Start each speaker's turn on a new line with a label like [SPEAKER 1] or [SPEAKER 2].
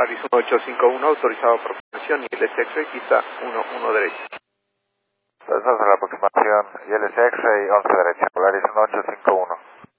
[SPEAKER 1] Polaris 1851, autorizado por conexión, y el X-Ray, pista 11 derecha.
[SPEAKER 2] Entonces, la aproximación, y el X-Ray 11 derecha, Polaris 1851.